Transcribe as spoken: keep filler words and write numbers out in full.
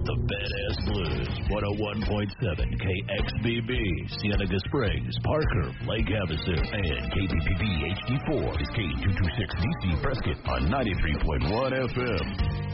The Badass Blues, one oh one point seven K X B B, Cienega Springs, Parker, Lake Havasu, and K P P D H D four is K two twenty-six D C Prescott on ninety-three point one F M.